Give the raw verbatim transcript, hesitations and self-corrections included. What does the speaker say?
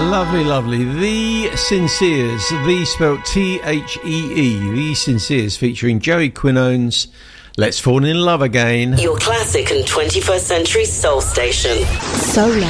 Lovely, lovely. The Sinceres, the spelled T H E E, The Sinceres, featuring Joey Quinones. Let's Fall in Love Again. Your classic and twenty-first century soul station. Solar.